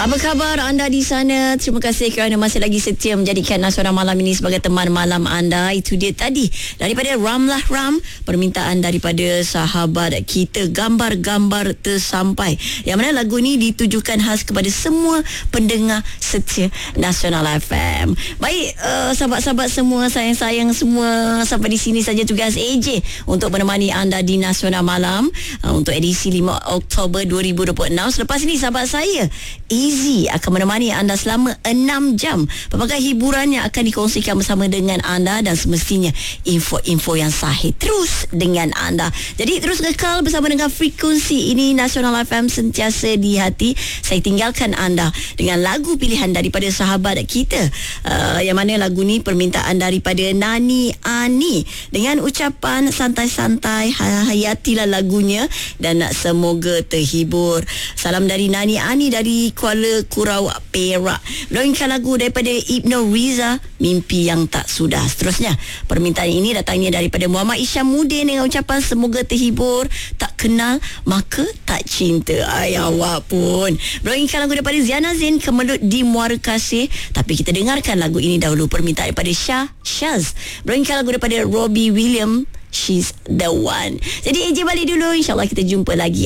Apa khabar anda di sana? Terima kasih kerana masih lagi setia menjadikan Nasional Malam ini sebagai teman malam anda. Itu dia tadi daripada Ramlah Ram, permintaan daripada sahabat kita, Gambar-Gambar Tersampai, yang mana lagu ni ditujukan khas kepada semua pendengar setia Nasional FM. Baik, sahabat-sahabat semua, sayang-sayang semua, sampai di sini saja tugas AJ untuk menemani anda di Nasional Malam untuk edisi 5 Oktober 2026. Selepas ini sahabat saya Easy akan menemani anda selama 6 jam. Pelbagai hiburan yang akan dikongsikan bersama dengan anda dan semestinya info-info yang sahih terus dengan anda. Jadi terus kekal bersama dengan frekuensi ini, Nasional FM sentiasa di hati. Saya tinggalkan anda dengan lagu pilihan daripada sahabat kita, yang mana lagu ni permintaan daripada Nani Ani dengan ucapan santai-santai, hayatilah lagunya dan semoga terhibur. Salam dari Nani Ani dari Kuala Kurau, Perak. Menaunkan lagu daripada Ibnu Riza, Mimpi Yang Tak Sudah. Seterusnya, permintaan ini datangnya daripada Muhammad Isyam Mudin dengan ucapan semoga terhibur. Tak kenal maka tak cinta. Ay, awak pun. Menaunkan lagu daripada Ziana Zain, Kemelut di Muara Kasih. Tapi kita dengarkan lagu ini dahulu. Permintaan daripada Shaz. Menaunkan lagu daripada Robbie Williams, She's the One. Jadi AJ balik dulu. InsyaAllah kita jumpa lagi.